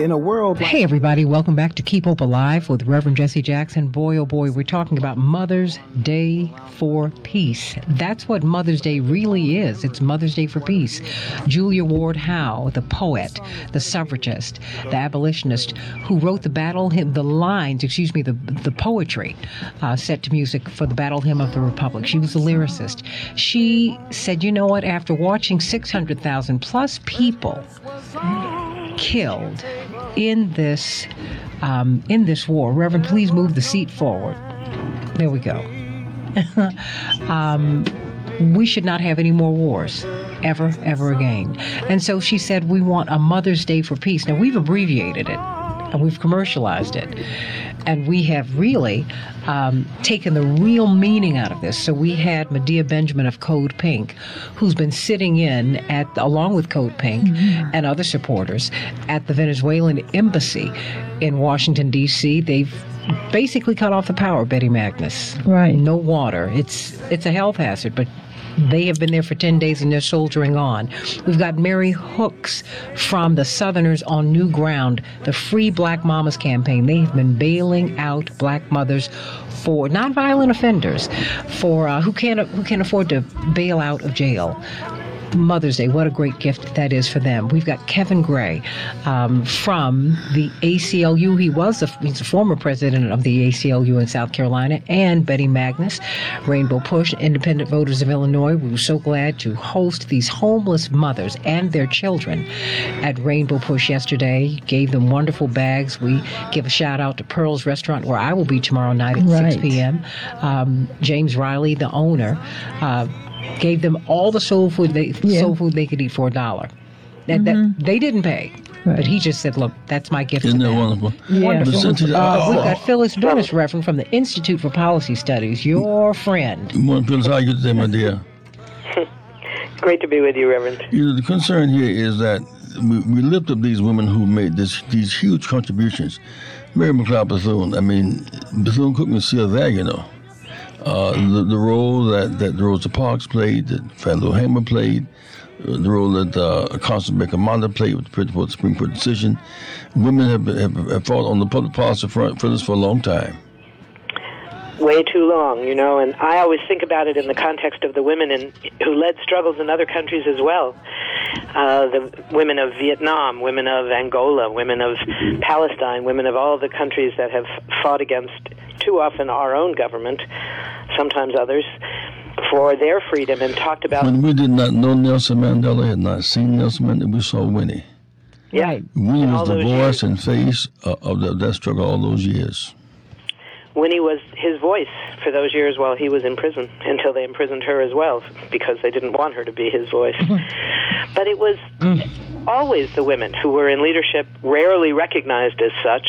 In a world like... Hey, everybody. Welcome back to Keep Hope Alive with Reverend Jesse Jackson. Boy, oh boy, we're talking about Mother's Day for Peace. That's what Mother's Day really is. It's Mother's Day for Peace. Julia Ward Howe, the poet, the suffragist, the abolitionist, who wrote the battle hymn, the poetry set to music for the Battle Hymn of the Republic. She was a lyricist. She said, you know what, after watching 600,000 plus people killed in this war. Reverend, please move the seat forward. There we go. We should not have any more wars, ever again. And so she said, we want a Mother's Day for Peace. Now, we've abbreviated it, and we've commercialized it, and we have really taken the real meaning out of this. So we had Medea Benjamin of Code Pink, who's been sitting in along with Code Pink and other supporters at the Venezuelan embassy in Washington, D.C. They've basically cut off the power, Betty Magnus. Right. No water. It's a health hazard, but they have been there for 10 days and they're soldiering on. We've got Mary Hooks from the Southerners on New Ground, the Free Black Mamas campaign. They have been bailing out black mothers for nonviolent offenders, for who can't afford to bail out of jail. Mother's Day, what a great gift that is for them. We've got Kevin Gray from the ACLU. He's a former president of the ACLU in South Carolina, and Betty Magnus, Rainbow Push, Independent Voters of Illinois. We were so glad to host these homeless mothers and their children at Rainbow Push yesterday. Gave them wonderful bags. We give a shout out to Pearl's Restaurant, where I will be tomorrow night at 6 p.m. James Riley, the owner, gave them all the soul food they could eat for $1. That they didn't pay, but he just said, "Look, that's my gift." Isn't to that them. wonderful? Yeah. Wonderful. We've got Phyllis Bennis, Reverend, from the Institute for Policy Studies, your friend. Good morning, Phyllis. How are you today, my dear? Great to be with you, Reverend. The concern here is that we lift up these women who made these huge contributions. Mary McLeod Bethune. I mean, Bethune-Cookman is still there, you know. The role that Rosa Parks played, that Fannie Lou Hamer played, the role that Constance Baker Mondo played with the Supreme Court decision. Women have fought on the public policy front for this for a long time. Way too long, you know, and I always think about it in the context of the women who led struggles in other countries as well. The women of Vietnam, women of Angola, women of Palestine, women of all the countries that have fought against, too often, our own government, sometimes others, for their freedom, and talked about... When we did not know Nelson Mandela, had not seen Nelson Mandela, we saw Winnie. Yeah. Winnie was the voice and face of that struggle all those years. Winnie was his voice for those years while he was in prison, until they imprisoned her as well, because they didn't want her to be his voice. But it was always the women who were in leadership, rarely recognized as such.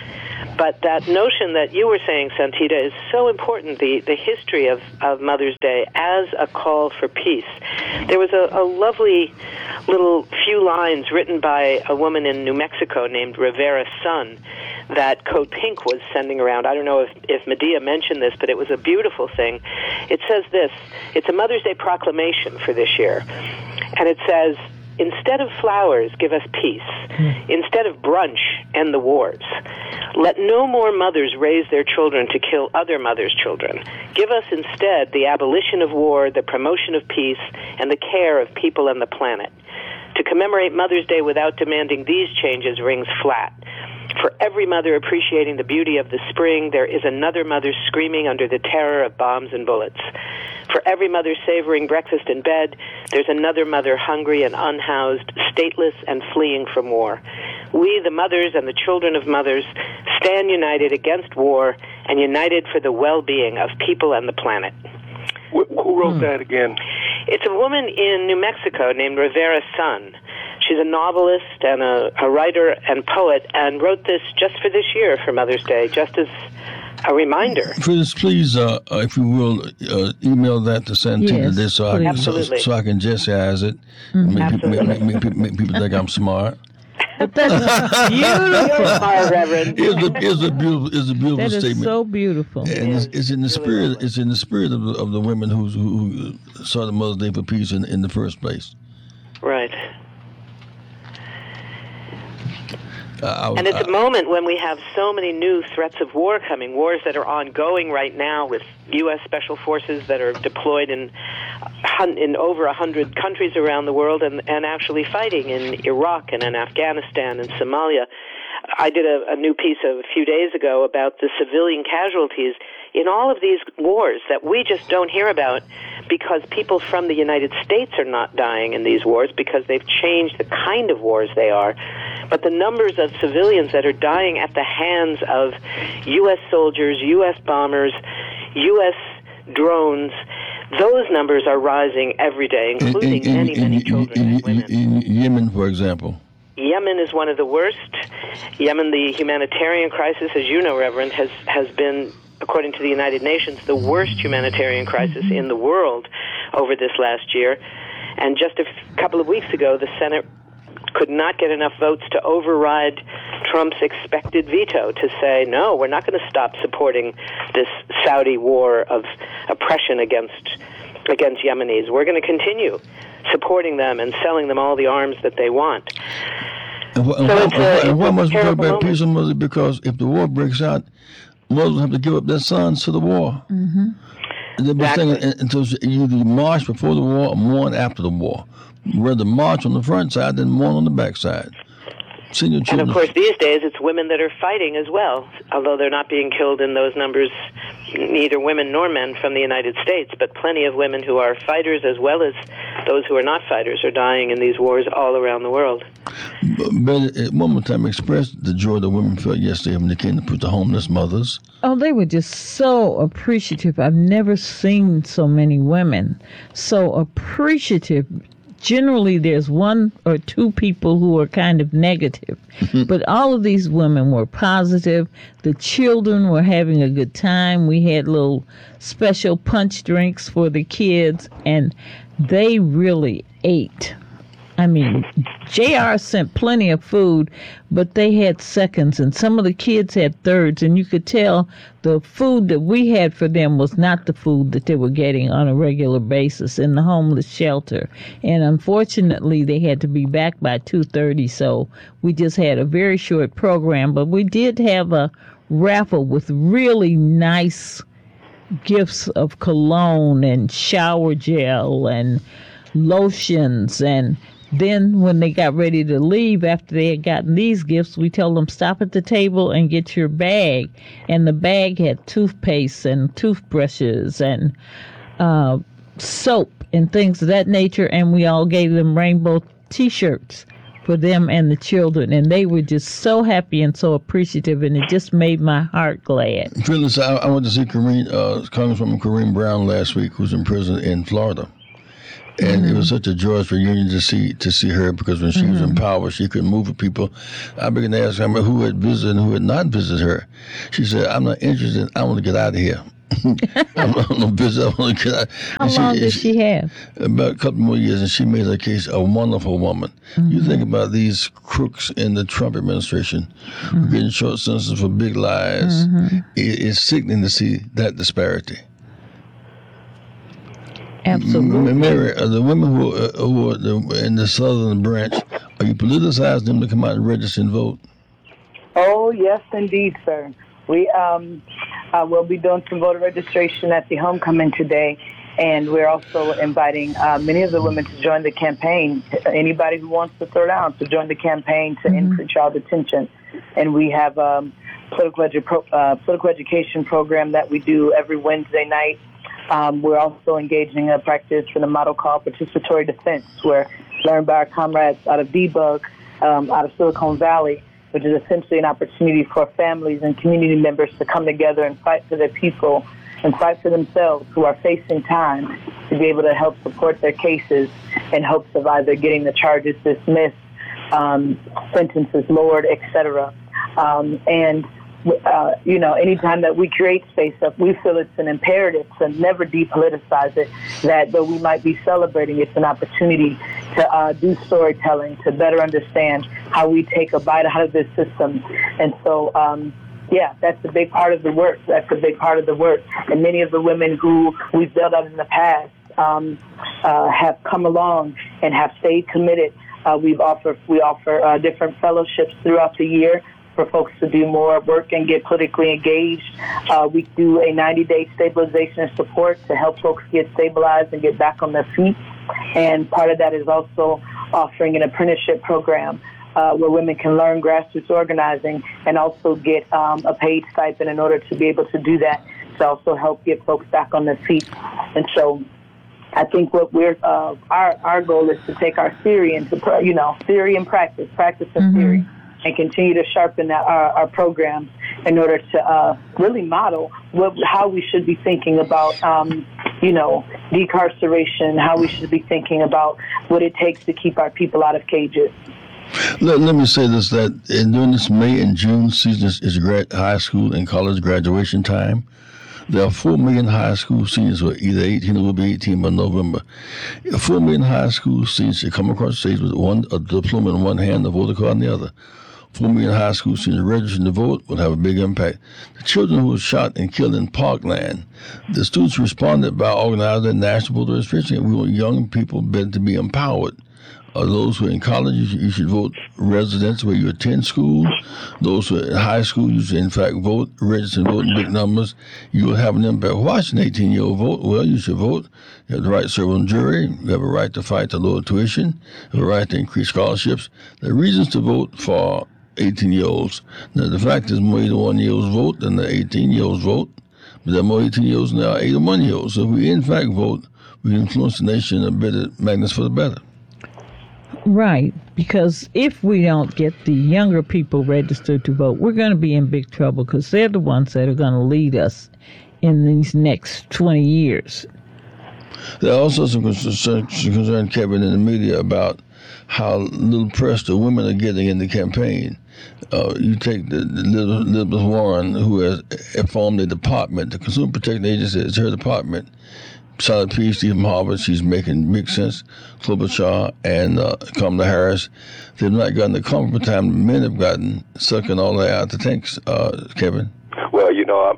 But that notion that you were saying, Santita, is so important, the history of Mother's Day as a call for peace. There was a lovely little few lines written by a woman in New Mexico named Rivera Sun that Code Pink was sending around. I don't know if Medea mentioned this, but it was a beautiful thing. It says this: it's a Mother's Day proclamation for this year. And it says, instead of flowers, give us peace. Instead of brunch, end the wars. Let no more mothers raise their children to kill other mothers' children. Give us instead the abolition of war, the promotion of peace, and the care of people and the planet. To commemorate Mother's Day without demanding these changes rings flat. For every mother appreciating the beauty of the spring, there is another mother screaming under the terror of bombs and bullets. For every mother savoring breakfast in bed, there's another mother hungry and unhoused, stateless and fleeing from war. We, the mothers and the children of mothers, stand united against war and united for the well-being of people and the planet. Who wrote that again? It's a woman in New Mexico named Rivera Sun. She's a novelist and a writer and poet, and wrote this just for this year for Mother's Day, just as a reminder. Please, if you will, email that to Santita this so I can Jesse-ize it. Make people think I'm smart. But that's beautiful. Reverend. It's a beautiful that statement. Is so beautiful. And it's in the spirit. It's in the spirit of the women who saw the Mother's Day for Peace in the first place. Right. And it's a moment when we have so many new threats of war coming, wars that are ongoing right now with U.S. Special Forces that are deployed in over 100 countries around the world and actually fighting in Iraq and in Afghanistan and Somalia. I did a new piece a few days ago about the civilian casualties in all of these wars that we just don't hear about because people from the United States are not dying in these wars because they've changed the kind of wars they are. But the numbers of civilians that are dying at the hands of U.S. soldiers, U.S. bombers, U.S. drones, those numbers are rising every day, including many children and women. In Yemen, for example. Yemen is one of the worst. Yemen, the humanitarian crisis, as you know, Reverend, has been, according to the United Nations, the worst humanitarian crisis in the world over this last year. And just a couple of weeks ago, the Senate could not get enough votes to override Trump's expected veto to say, no, we're not going to stop supporting this Saudi war of oppression against Yemenis. We're going to continue supporting them and selling them all the arms that they want. And why must we talk about peace and Muslims? Because if the war breaks out, Muslims have to give up their sons to the war. Mm-hmm. They've been saying until you either march before the war or mourn after the war. Rather march on the front side than mourn on the back side. And of course, these days it's women that are fighting as well, although they're not being killed in those numbers, neither women nor men from the United States, but plenty of women who are fighters as well as those who are not fighters are dying in these wars all around the world. But one more time, express the joy the women felt yesterday when they came to put the homeless mothers. Oh, they were just so appreciative. I've never seen so many women so appreciative. Generally, there's one or two people who are kind of negative, but all of these women were positive. The children were having a good time. We had little special punch drinks for the kids, and they really ate. I mean, JR sent plenty of food, but they had seconds, and some of the kids had thirds, and you could tell the food that we had for them was not the food that they were getting on a regular basis in the homeless shelter. And unfortunately, they had to be back by 2:30, so we just had a very short program, but we did have a raffle with really nice gifts of cologne and shower gel and lotions. And then when they got ready to leave after they had gotten these gifts, we told them, stop at the table and get your bag. And the bag had toothpaste and toothbrushes and soap and things of that nature. And we all gave them rainbow T-shirts for them and the children. And they were just so happy and so appreciative. And it just made my heart glad. Phyllis, I went to see Congresswoman Kareem Brown last week, who's in prison in Florida. And it was such a joyous reunion to see her, because when she was in power, she couldn't move with people. I began to ask her who had visited and who had not visited her. She said, I'm not interested. I want to get out of here. I'm not busy. I want to get out. How long did she have? About a couple more years, and she made her case a wonderful woman. You think about these crooks in the Trump administration who are getting short sentences for big lies. It's sickening to see that disparity. Absolutely. Mary, the women who are in the southern branch, are you politicizing them to come out and register and vote? Oh, yes, indeed, sir. We will be doing some voter registration at the homecoming today, and we're also inviting many of the women to join the campaign. Anybody who wants to throw down to join the campaign to increase child detention. And we have a political education program that we do every Wednesday night. We're also engaging a practice in a model called participatory defense, where learned by our comrades out of Debug, out of Silicon Valley, which is essentially an opportunity for families and community members to come together and fight for their people and fight for themselves who are facing time, to be able to help support their cases in hopes of either getting the charges dismissed, sentences lowered, etc. Anytime that we create space up, we feel it's an imperative to never depoliticize it, that though we might be celebrating, it's an opportunity to do storytelling, to better understand how we take a bite out of this system. And so, that's a big part of the work. And many of the women who we've dealt out in the past have come along and have stayed committed We offer different fellowships throughout the year for folks to do more work and get politically engaged. We do a 90-day stabilization and support to help folks get stabilized and get back on their feet. And part of that is also offering an apprenticeship program where women can learn grassroots organizing and also get a paid stipend in order to be able to do that, to also help get folks back on their feet. And so I think what our goal is to take our theory into, theory and practice and theory, and continue to sharpen our programs in order to really model how we should be thinking about, decarceration, how we should be thinking about what it takes to keep our people out of cages. Let me say this, that during this May and June season is high school and college graduation time. There are 4 million high school seniors who are either 18 or will be 18 by November. 4 million high school seniors should come across the stage with a diploma in one hand, a voter card in the other. 4 million high school seniors registering to vote will have a big impact. The children who were shot and killed in Parkland, the students responded by organizing a national voter registration. We want young people better to be empowered. Those who are in college, you should vote residents where you attend school. Those who are in high school, you should in fact vote, register and vote in big numbers. You will have an impact. Watch an 18-year-old vote. Well, you should vote. You have the right to serve on jury. You have a right to fight to lower tuition. You have a right to increase scholarships. There are reasons to vote for 18-year-olds. Now, the fact is more 81-year-olds vote than the 18-year-olds vote. But there are more 18-year-olds than there are 81-year-olds. So if we in fact vote, we influence the nation a bit, magnus for the better. Right, because if we don't get the younger people registered to vote, we're going to be in big trouble because they're the ones that are going to lead us in these next 20 years. There are also some concern, Kevin, in the media about how little press the women are getting in the campaign. You take the Elizabeth Warren, who has formed a department. The Consumer Protection Agency is her department. Solid PhD from Harvard. She's making big sense. Klobuchar and Kamala Harris, they've not gotten the comfort time the men have gotten, sucking all that out the tanks, Kevin. Well,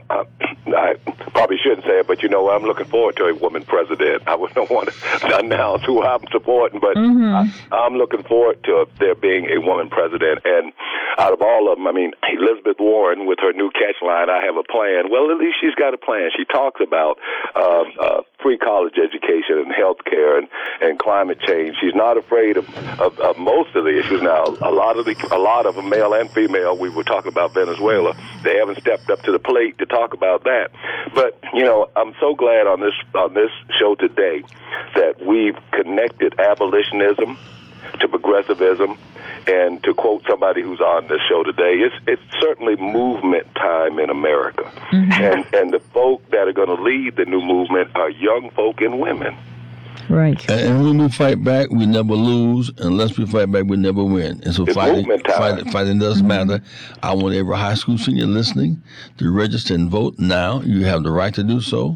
I probably shouldn't say it, but I'm looking forward to a woman president. I don't want to announce who I'm supporting, but I'm looking forward to there being a woman president. And out of all of them, Elizabeth Warren with her new catch line, I have a plan. Well, at least she's got a plan. She talks about free college education and health care and climate change. She's not afraid of most of the issues. Now, a lot of them, male and female, we were talking about Venezuela, they haven't stepped up to the plate to talk about that. But, I'm so glad on this show today that we've connected abolitionism to progressivism. And to quote somebody who's on this show today, it's certainly movement time in America. And the folk that are going to lead the new movement are young folk and women. Right. And when we fight back, we never lose. Unless we fight back, we never win. And so fighting does matter. I want every high school senior listening to register and vote now. You have the right to do so.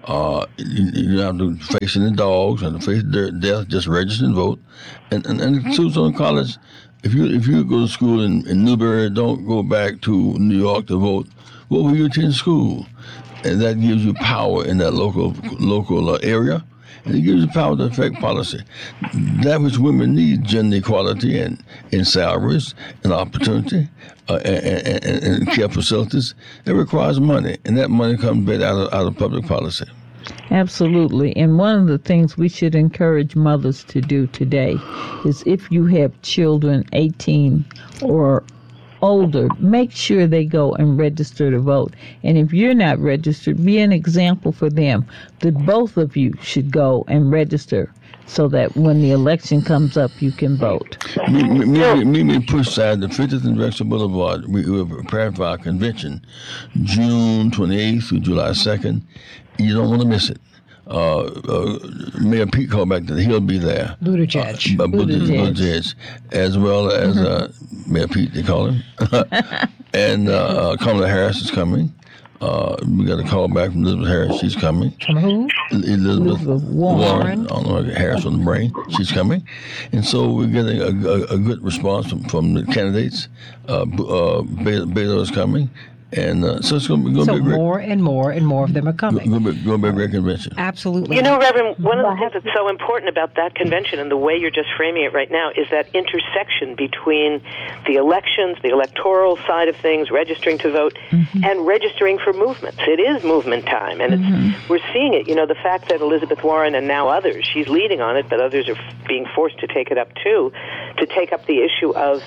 You have to face any dogs and face death. Just register and vote. And the students on college, if you go to school in Newberry, don't go back to New York to vote. Vote where you attend school, and that gives you power in that local area. And it gives you power to affect policy. That which women need, gender equality and in salaries and opportunity and care facilities, it requires money. And that money comes back out of public policy. Absolutely. And one of the things we should encourage mothers to do today is if you have children 18 or older, make sure they go and register to vote. And if you're not registered, be an example for them that both of you should go and register so that when the election comes up, you can vote. Me push side, the 50th and Drexel Boulevard, we were prepared for our convention, June 28th through July 2nd. You don't want to miss it. Mayor Pete called back that he'll be there. Buttigieg, as well as Mayor Pete, they call him. And Kamala Harris is coming. We got a call back from Elizabeth Harris. She's coming. From who? Elizabeth Warren. I don't know, Harris on the brain. She's coming. And so we're getting a good response from the candidates. Beto is coming. And so it's going to be a great. More and more and more of them are coming. Going to be a great convention. Absolutely. You know, Reverend, one of the things that's so important about that convention and the way you're just framing it right now is that intersection between the elections, the electoral side of things, registering to vote, and registering for movements. It is movement time, and we're seeing it. You know, the fact that Elizabeth Warren and now others, she's leading on it, but others are being forced to take it up too, to take up the issue of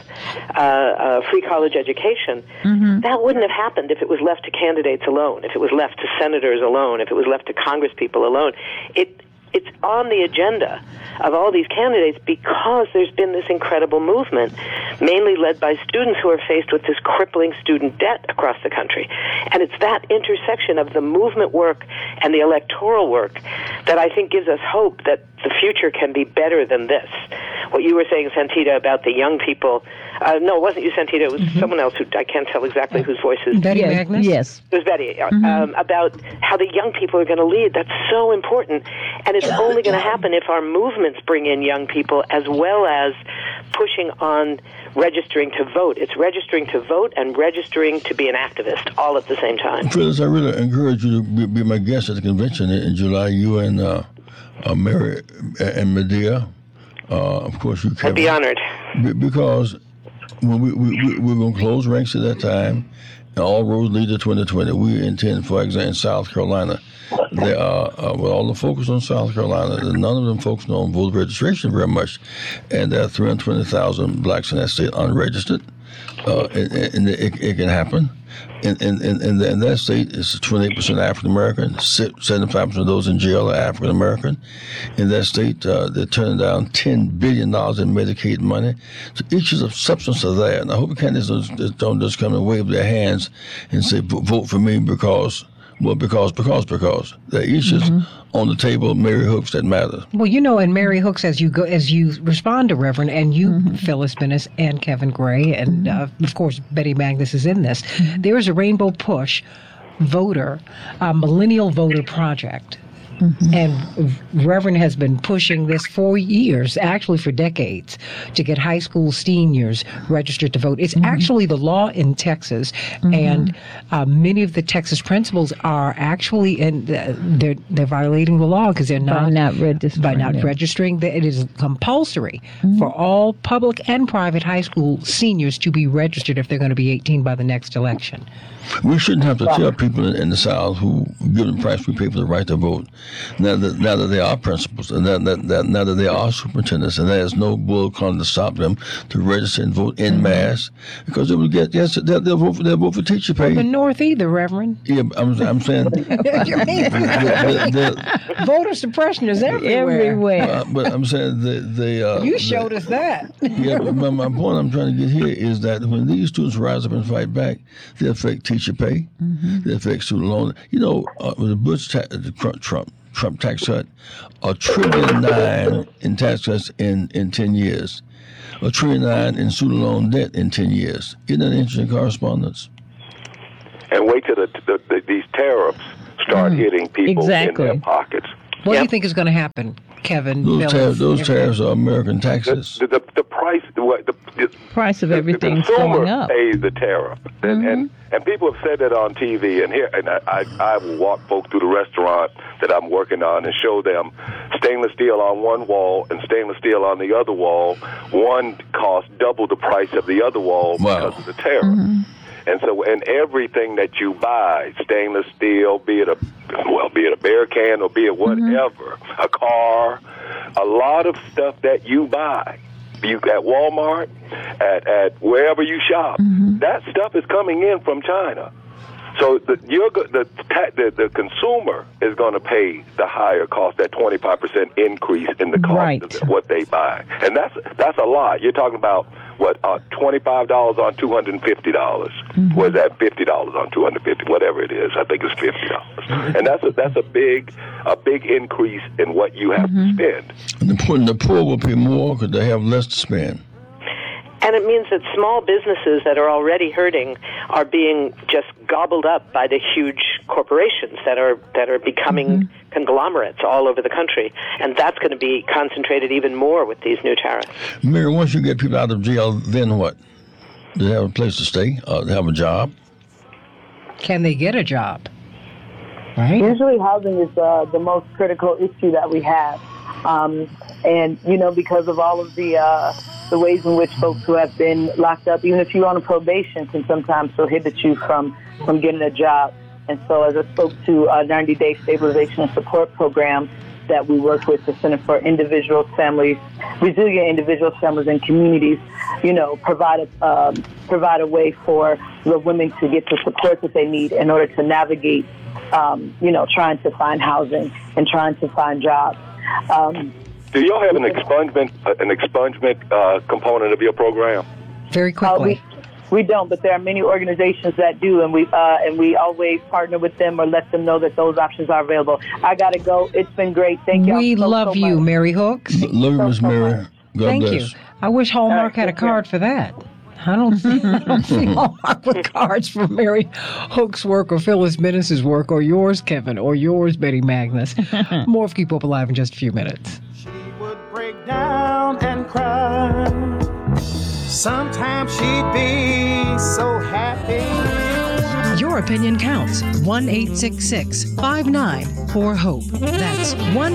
free college education. That wouldn't have happened if it was left to candidates alone, if it was left to senators alone, if it was left to congresspeople alone. It's on the agenda of all these candidates because there's been this incredible movement, mainly led by students who are faced with this crippling student debt across the country. And it's that intersection of the movement work and the electoral work that I think gives us hope that the future can be better than this. What you were saying, Santita, about the young people, no, it wasn't you, Santita, it was someone else who I can't tell exactly whose voice is. Betty Magnus? Yes. It was Betty, about how the young people are going to lead. That's so important. And it's only going to happen if our movements bring in young people as well as pushing on registering to vote. It's registering to vote and registering to be an activist all at the same time. Phyllis, I really encourage you to be my guest at the convention in July. You and Mary and Medea. Of course, you can. I'd be honored. Because when we're going to close ranks at that time, and all roads lead to 2020. We intend, for example, in South Carolina, there are, with all the focus on South Carolina, none of them focus on voter registration very much, and there are 320,000 blacks in that state unregistered, and it can happen. In that state, it's 28% African American. 75% of those in jail are African American. In that state, they're turning down $10 billion in Medicaid money. So issues of substance are there. And I hope candidates don't just come and wave their hands and say, vote for me because. Well, because there are issues on the table, Mary Hooks, that matter. Well, you know, and Mary Hooks, as you respond to Reverend, and you, Phyllis Bennis, and Kevin Gray, and of course Betty Magnus is in this. There is a Rainbow Push millennial voter project. And Reverend has been pushing this for years, actually for decades, to get high school seniors registered to vote. It's actually the law in Texas, and many of the Texas principals are actually they're violating the law because they're not registering. It is compulsory for all public and private high school seniors to be registered if they're going to be 18 by the next election. We shouldn't have to tell people in the South who give them price-free paper the right to vote. Now that they are principals, and now that they are superintendents, and there's no bull come to stop them to register and vote en masse, because they will get they'll vote for teacher pay. The North either, Reverend. Yeah, I'm saying. Voter suppression is everywhere. But I'm saying you showed us that. Yeah, but my point I'm trying to get here is that when these students rise up and fight back, they affect teacher pay, they affect student loan. You know, with the Bush Trump tax cut, $1.9 trillion in tax cuts in 10 years, $1.9 trillion in student loan debt in 10 years. Isn't that interesting correspondence? And wait till these tariffs start hitting people in their pockets. What do you think is going to happen, Kevin? Those tariffs are American taxes. The price, the price of everything's going up. Pays the tariff, and people have said that on TV. And I will walk folks through the restaurant that I'm working on and show them stainless steel on one wall and stainless steel on the other wall. One costs double the price of the other wall because of the tariff. And so, and everything that you buy, stainless steel, be it a bear can or be it whatever, a car, a lot of stuff that you buy, you at Walmart, at wherever you shop, that stuff is coming in from China. So the consumer is going to pay the higher cost, that 25% increase in the cost of what they buy, and that's a lot. You're talking about what $25 on $250. Was that $50 on $250? Whatever it is, I think it's $50, and that's a big increase in what you have to spend. And the poor will pay more because they have less to spend. And it means that small businesses that are already hurting are being just gobbled up by the huge corporations that are becoming conglomerates all over the country. And that's going to be concentrated even more with these new tariffs. Mary, once you get people out of jail, then what? Do they have a place to stay? Do they have a job? Can they get a job? Right? Usually housing is the most critical issue that we have. And, you know, because of all of the ways in which folks who have been locked up, even if you're on a probation, can sometimes prohibit you from getting a job. And so as I spoke to a 90-day stabilization and support program that we work with, the Center for Individuals, Families, Resilient Individuals, Families, and Communities, you know, provide a way for the women to get the support that they need in order to navigate, you know, trying to find housing and trying to find jobs. Do y'all have an expungement component of your program? Very quickly. We don't, but there are many organizations that do, and we always partner with them or let them know that those options are available. I gotta go. It's been great. Thank you. We love you, much. Mary Hooks. Love you, Miss Mary. God Thank bless. you. I wish Hallmark had a card for that. I don't see Hallmark with cards for Mary Hooks' work or Phyllis Menace's work or yours, Kevin, or yours, Betty Magnus. More of Keep Hope Alive in just a few minutes. She would break down and cry. Sometimes she'd be so happy. Your opinion counts. 1-866-594-HOPE. That's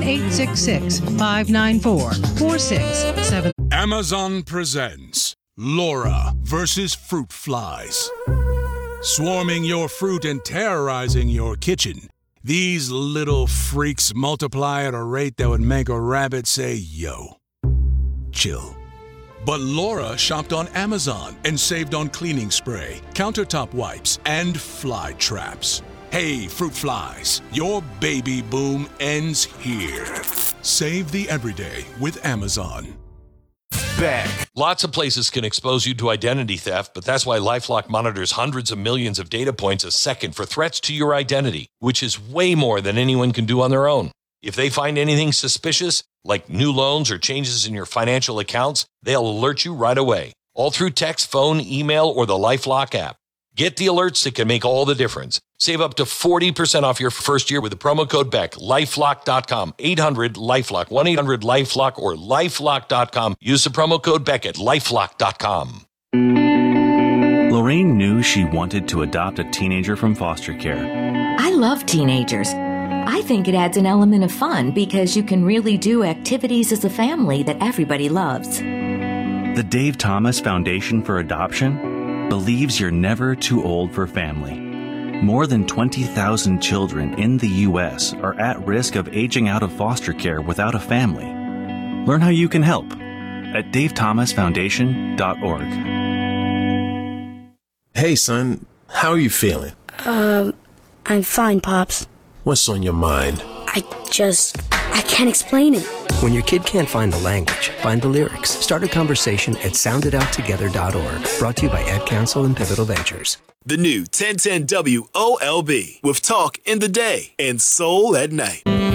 1-866-594-4677. Amazon presents Laura versus Fruit Flies. Swarming your fruit and terrorizing your kitchen, these little freaks multiply at a rate that would make a rabbit say, yo. Chill. But Laura shopped on Amazon and saved on cleaning spray, countertop wipes, and fly traps. Hey, fruit flies, your baby boom ends here. Save the everyday with Amazon. Back. Lots of places can expose you to identity theft, but that's why LifeLock monitors hundreds of millions of data points a second for threats to your identity, which is way more than anyone can do on their own. If they find anything suspicious, like new loans or changes in your financial accounts, they'll alert you right away, all through text, phone, email, or the LifeLock app. Get the alerts that can make all the difference. Save up to 40% off your first year with the promo code BECK. LifeLock.com, 800-LifeLock, 1-800-LifeLock, or LifeLock.com. Use the promo code BECK at LifeLock.com. Lorraine knew she wanted to adopt a teenager from foster care. I love teenagers. I think it adds an element of fun because you can really do activities as a family that everybody loves. The Dave Thomas Foundation for Adoption believes you're never too old for family. More than 20,000 children in the U.S. are at risk of aging out of foster care without a family. Learn how you can help at davethomasfoundation.org. Hey, son, how are you feeling? I'm fine, Pops. What's on your mind? I can't explain it. When your kid can't find the language, find the lyrics. Start a conversation at soundedouttogether.org. Brought to you by Ad Council and Pivotal Ventures. The new 1010 WOLB with talk in the day and soul at night.